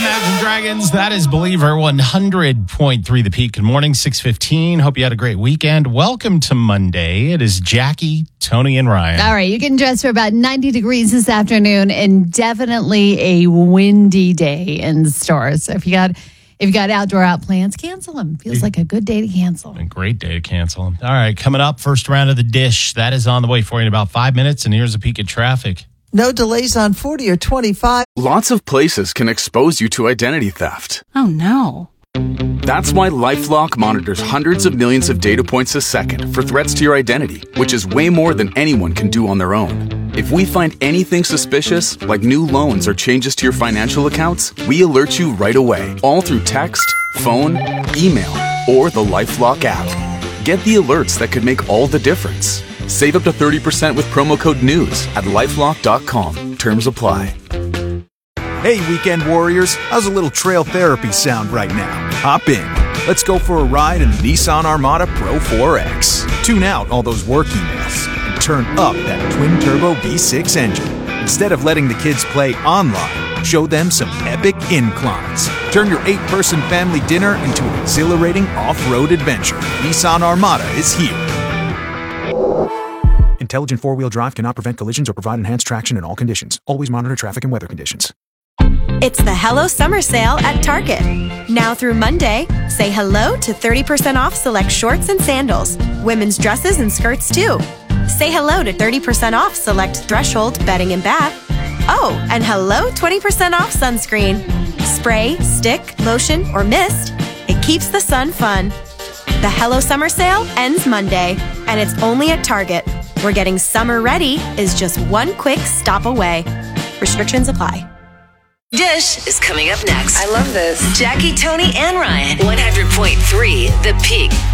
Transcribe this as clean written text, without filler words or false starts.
Imagine Dragons. That is Believer 100.3 The Peak. Good morning, 6:15. Hope you had a great weekend. Welcome to Monday. It is Jackie, Tony, and Ryan. All right, you're getting dressed for about 90 degrees this afternoon and definitely a windy day in store. So if you got outdoor out plans, cancel them. Feels like a good day to cancel. A great day to cancel them. All right, coming up, first round of the dish. That is on the way for you in about 5 minutes, and here's a peek at traffic. No delays on 40 or 25. Lots of places can expose you to identity theft. Oh, no. That's why LifeLock monitors hundreds of millions of data points a second for threats to your identity, which is way more than anyone can do on their own. If we find anything suspicious, like new loans or changes to your financial accounts, we alert you right away, all through text, phone, email, or the LifeLock app. Get the alerts that could make all the difference. Save up to 30% with promo code NEWS at LifeLock.com. Terms apply. Hey, weekend warriors, how's a little trail therapy sound right now? Hop in. Let's go for a ride in the Nissan Armada Pro 4X. Tune out all those work emails and turn up that twin-turbo V6 engine. Instead of letting the kids play online, show them some epic inclines. Turn your 8-person family dinner into an exhilarating off-road adventure. Nissan Armada is here. Intelligent four-wheel drive cannot prevent collisions or provide enhanced traction in all conditions. Always monitor traffic and weather conditions. It's the Hello Summer Sale at Target. Now through Monday, say hello to 30% off select shorts and sandals. Women's dresses and skirts too. Say hello to 30% off select Threshold bedding and bath. Oh, and hello 20% off sunscreen. Spray, stick, lotion, or mist. It keeps the sun fun. The Hello Summer Sale ends Monday, and it's only at Target, where getting summer ready is just one quick stop away. Restrictions apply. Dish is coming up next. I love this. Jackie, Tony, and Ryan. 100.3 The Peak.